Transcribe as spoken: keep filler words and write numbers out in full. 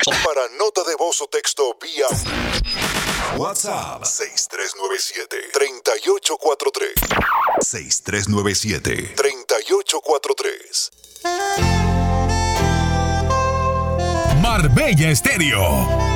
Para nota de voz o texto vía WhatsApp seis tres nueve siete, tres ocho cuatro tres. seis tres nueve siete, tres ocho cuatro tres. Marbella Estéreo.